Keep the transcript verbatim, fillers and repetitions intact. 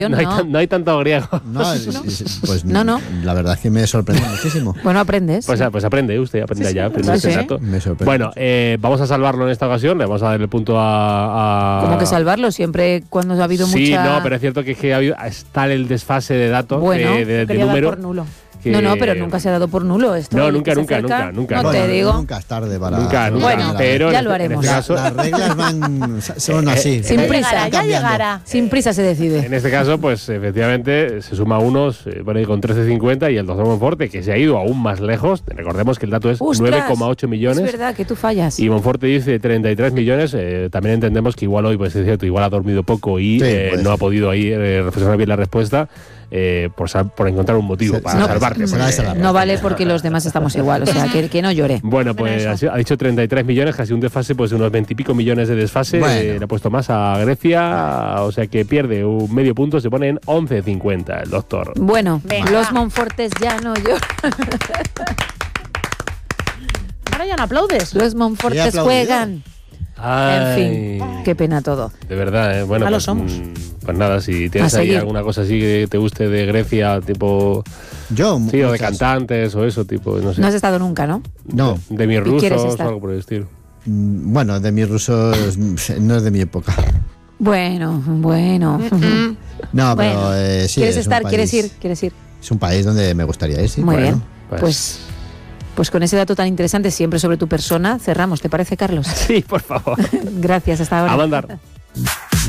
No hay, tan, no hay tanto griego. No, es, es, pues no, no. La verdad es que me sorprende muchísimo. Bueno, aprendes. Pues, pues aprende usted, aprende sí, allá, sí, aprende sí, ese sí. dato. Me sorprende. Bueno, eh, vamos a salvarlo en esta ocasión, le vamos a dar el punto a... a... ¿Cómo que salvarlo? Siempre cuando ha habido sí, mucha... Sí, no, pero es cierto que, es que ha habido, está el desfase de datos, bueno, de, de, de número. Por nulo. Que... No, no, pero nunca se ha dado por nulo esto. No, nunca, nunca, nunca, nunca. No bueno, te digo. Nunca es tarde para... Nunca, nunca. Bueno, pero ya lo haremos. La, las reglas van, son así. Sin ya prisa. Llegará, ya llegará. Sin prisa se decide. En este caso, pues efectivamente, se suma unos eh, por ahí con trece cincuenta y el doctor Monforte, que se ha ido aún más lejos. Recordemos que el dato es nueve coma ocho millones. Es verdad que tú fallas. Y Monforte dice treinta y tres millones. Eh, también entendemos que igual hoy, pues es cierto, igual ha dormido poco y sí, eh, no ser. ha podido ahí eh, reflexionar bien la respuesta. Eh, por, por encontrar un motivo se, para no, salvarte. No, no vale porque los demás estamos igual, o sea, que, que no llore. Bueno, pues ha, ha dicho treinta y tres millones, casi un desfase, pues de unos veinte y pico millones de desfase. Bueno. Eh, le ha puesto más a Grecia, o sea que pierde un medio punto, se pone en once cincuenta el doctor. Bueno, venga. Los Monfortes ya no lloran. Ahora ya no aplaudes. Los Monfortes juegan. Ay, en fin, qué pena todo. De verdad, ¿eh? Bueno, ya pues, lo somos. Pues nada, si tienes ahí alguna cosa así que te guste de Grecia, tipo... Yo, sí, o de cantantes o eso, tipo, no sé. No has estado nunca, ¿no? No. De, de mis rusos o algo por el estilo. Bueno, de mis rusos no es de mi época. Bueno, bueno. Mm-mm. No, pero bueno. eh, sí. ¿Quieres es estar? un país, ¿Quieres ir? ¿Quieres ir? Es un país donde me gustaría ir, sí. Muy bueno, bien. Pues... pues Pues con ese dato tan interesante siempre sobre tu persona, cerramos. ¿Te parece, Carlos? Sí, por favor. Gracias, hasta ahora. A mandar.